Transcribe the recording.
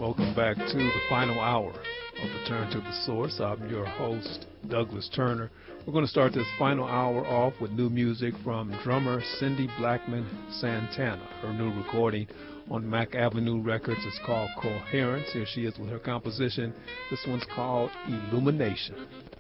Welcome back to the final hour of Return to the Source. I'm your host, Douglas Turner. We're going to start this final hour off with new music from drummer Cindy Blackman Santana. Her new recording on Mac Avenue Records is called Coherence. Here she is with her composition. This one's called Illumination.